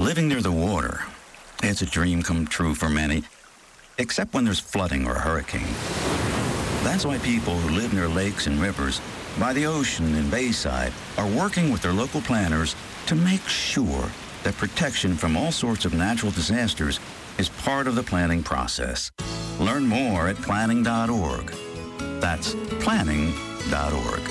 Living near the water, it's a dream come true for many, except when there's flooding or a hurricane. That's why people who live near lakes and rivers, by the ocean and bayside, are working with their local planners to make sure that protection from all sorts of natural disasters is part of the planning process. Learn more at planning.org. That's planning.org.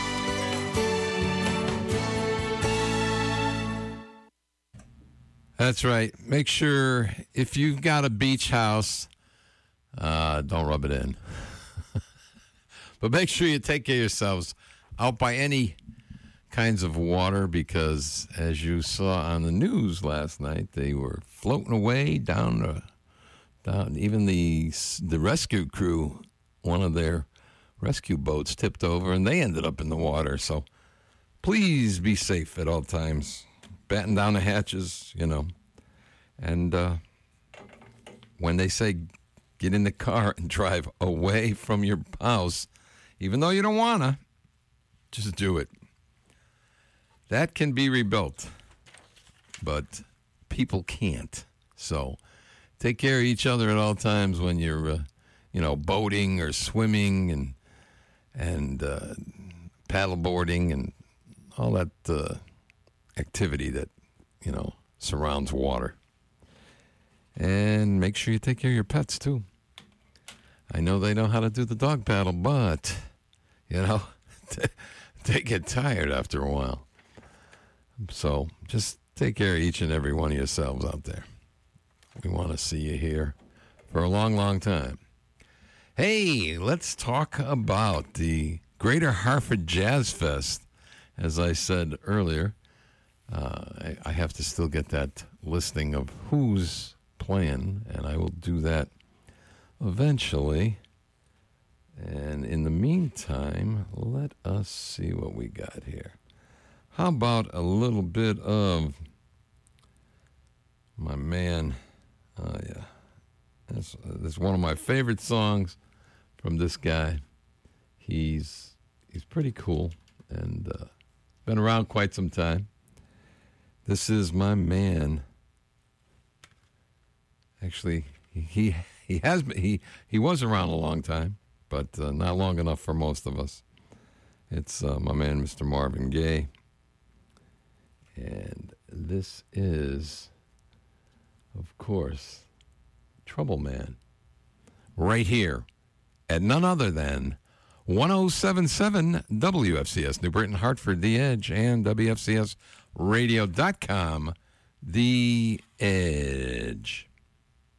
That's right. Make sure if you've got a beach house, don't rub it in. But make sure you take care of yourselves out by any kinds of water, because as you saw on the news last night, they were floating away down. Even the rescue crew, one of their rescue boats tipped over, and they ended up in the water. So please be safe at all times. Batten down the hatches, And when they say get in the car and drive away from your house, even though you don't want to, just do it. That can be rebuilt, but people can't. So take care of each other at all times when you're, boating or swimming and paddleboarding and all that activity that, surrounds water. And make sure you take care of your pets, too. I know they know how to do the dog paddle, but, they get tired after a while. So just take care of each and every one of yourselves out there. We want to see you here for a long, long time. Hey, let's talk about the Greater Hartford Jazz Fest. As I said earlier, I have to still get that listing of who's playing, and I will do that eventually. And in the meantime, let us see what we got here. How about a little bit of my man? Oh, yeah. That's one of my favorite songs from this guy. He's pretty cool and been around quite some time. This is my man. Actually, he was around a long time, but not long enough for most of us. It's my man, Mr. Marvin Gaye. And this is, of course, Trouble Man. Right here at none other than 107.7 WFCS, New Britain, Hartford, The Edge, and WFCSradio.com, The Edge.